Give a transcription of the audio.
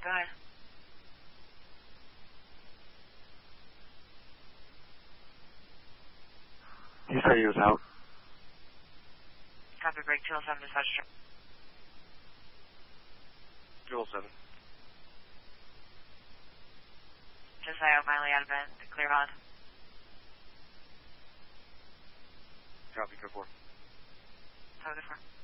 Go ahead. He said he was out. Copy break 207 dispatch. 207. Just say I'm finally out of bed. Clear hot. Copy, code 4. Code 4.